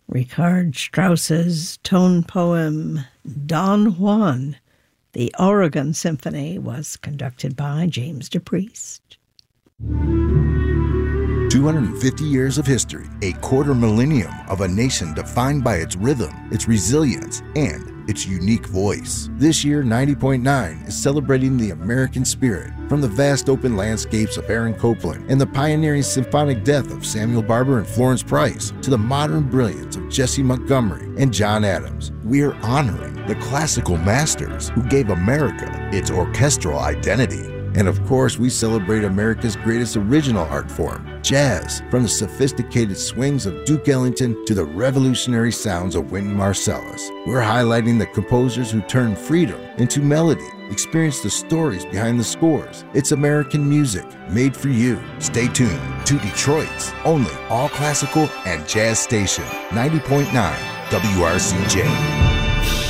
Richard Strauss's tone poem Don Juan, the Oregon Symphony, was conducted by James DePriest. 250 years of history, a quarter millennium of a nation defined by its rhythm, its resilience, and its unique voice. This year, 90.9 is celebrating the American spirit, from the vast open landscapes of Aaron Copland and the pioneering symphonic depth of Samuel Barber and Florence Price to the modern brilliance of Jesse Montgomery and John Adams. We're honoring the classical masters who gave America its orchestral identity. And of course, we celebrate America's greatest original art form, jazz, from the sophisticated swings of Duke Ellington to the revolutionary sounds of Wynton Marsalis. We're highlighting the composers who turned freedom into melody. Experience the stories behind the scores. It's American music made for you. Stay tuned to Detroit's only all classical and jazz station, 90.9 WRCJ.